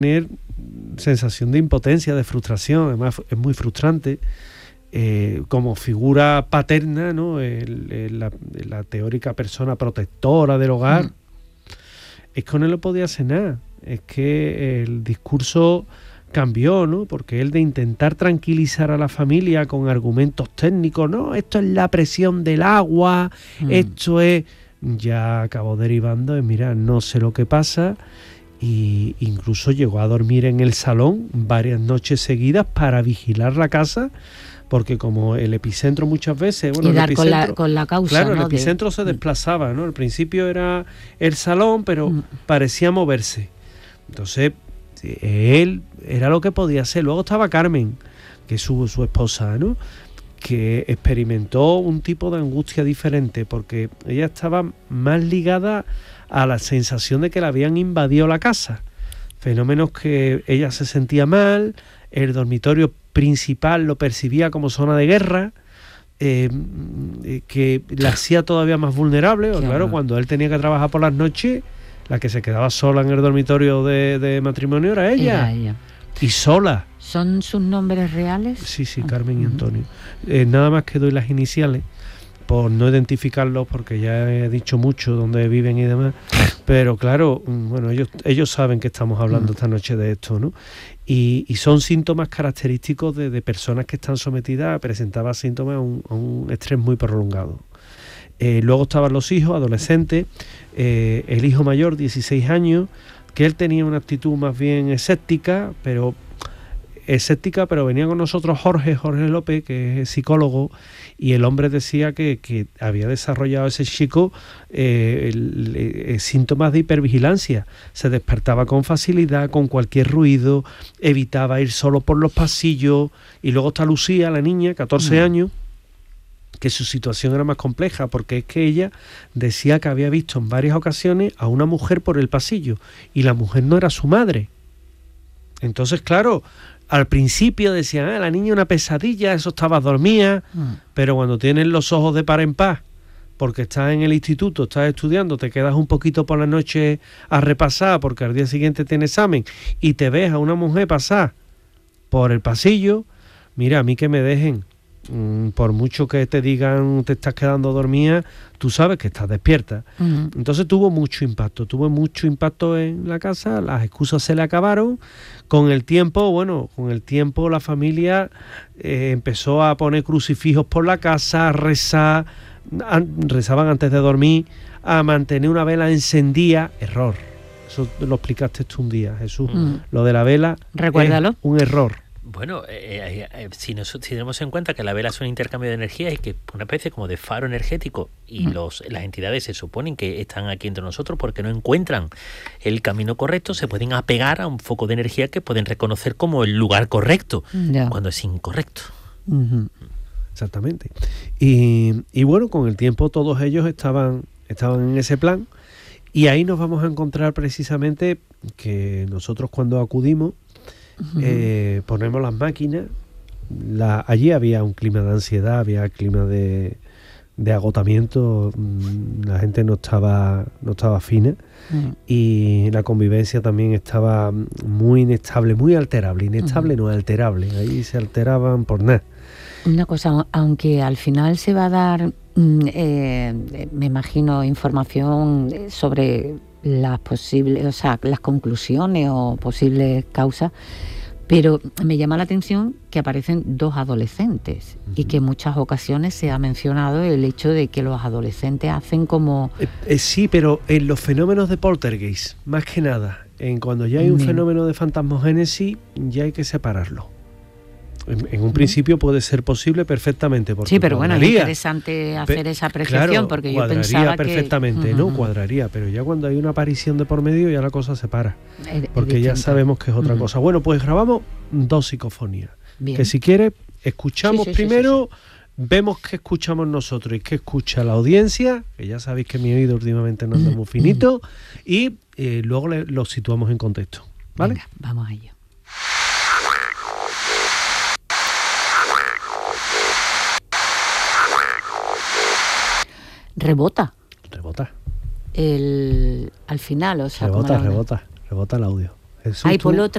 tener sensación de impotencia, de frustración. Además es muy frustrante como figura paterna, ¿no? La teórica persona protectora del hogar. Es que no le podía hacer nada. Es que el discurso cambió, ¿no? Porque él, de intentar tranquilizar a la familia con argumentos técnicos, no, esto es la presión del agua, esto es... ya acabó derivando en, mira, no sé lo que pasa, y incluso llegó a dormir en el salón varias noches seguidas para vigilar la casa, porque como el epicentro muchas veces... Bueno, y dar el epicentro, con la causa, claro, ¿no? El epicentro se desplazaba, ¿no? Al principio era el salón, pero parecía moverse. Entonces, él era lo que podía hacer. Luego estaba Carmen, que es su esposa, ¿no? Que experimentó un tipo de angustia diferente, porque ella estaba más ligada a la sensación de que le habían invadido la casa. Fenómenos que ella se sentía mal, el dormitorio principal lo percibía como zona de guerra, que la hacía todavía más vulnerable. Claro, cuando él tenía que trabajar por las noches, la que se quedaba sola en el dormitorio de matrimonio era ella. Y sola. ¿Son sus nombres reales? Sí, Carmen y Antonio. Nada más que doy las iniciales, por no identificarlos, porque ya he dicho mucho dónde viven y demás. Pero claro, bueno, ellos saben que estamos hablando esta noche de esto, ¿no? Y son síntomas característicos de personas que están sometidas, presentaban síntomas a un estrés muy prolongado. Luego estaban los hijos, adolescentes, el hijo mayor, 16 años, que él tenía una actitud más bien escéptica, pero venía con nosotros Jorge López, que es psicólogo, y el hombre decía que había desarrollado ese chico síntomas de hipervigilancia. Se despertaba con facilidad, con cualquier ruido, evitaba ir solo por los pasillos. Y luego está Lucía, la niña, 14 años, que su situación era más compleja, porque es que ella decía que había visto en varias ocasiones a una mujer por el pasillo, y la mujer no era su madre. Entonces, claro, al principio decían, la niña una pesadilla, eso estaba dormida, pero cuando tienes los ojos de par en par, porque estás en el instituto, estás estudiando, te quedas un poquito por la noche a repasar, porque al día siguiente tienes examen, y te ves a una mujer pasar por el pasillo, mira, a mí que me dejen, por mucho que te digan te estás quedando dormida, tú sabes que estás despierta. Entonces tuvo mucho impacto en la casa, las excusas se le acabaron. Con el tiempo la familia empezó a poner crucifijos por la casa, a rezar, rezaban antes de dormir, a mantener una vela encendida. Error, eso lo explicaste tú un día, Jesús. Lo de la vela, recuérdalo, es un error. Bueno, si tenemos en cuenta que la vela es un intercambio de energía y que una especie como de faro energético, y las entidades se suponen que están aquí entre nosotros porque no encuentran el camino correcto, se pueden apegar a un foco de energía que pueden reconocer como el lugar correcto, cuando es incorrecto. Exactamente. Y bueno, con el tiempo todos ellos estaban en ese plan, y ahí nos vamos a encontrar precisamente que nosotros, cuando acudimos, ponemos las máquinas, allí había un clima de ansiedad, había clima de agotamiento, la gente no estaba fina, y la convivencia también estaba muy inestable, muy alterable. No alterable, ahí se alteraban por nada. Una cosa, aunque al final se va a dar, me imagino, información sobre las posibles, o sea, las conclusiones o posibles causas, pero me llama la atención que aparecen dos adolescentes y que en muchas ocasiones se ha mencionado el hecho de que los adolescentes hacen como... sí, pero en los fenómenos de poltergeist, más que nada, cuando ya hay un fenómeno de fantasmogénesis, ya hay que separarlo. En un principio puede ser posible perfectamente, porque sí, pero bueno, es interesante hacer esa apreciación, claro, porque yo pensaba perfectamente, que... ¿no? Cuadraría, pero ya cuando hay una aparición de por medio ya la cosa se para, porque ya sabemos que es otra cosa. Bueno, pues grabamos 2 psicofonías. Bien. Que si quieres, escuchamos primero, vemos qué escuchamos nosotros y qué escucha la audiencia, que ya sabéis que mi oído últimamente no anda muy finito, y luego lo situamos en contexto, ¿vale? Venga, vamos a ello. Rebota. Al final, o sea... Rebota el audio. Jesús, por lo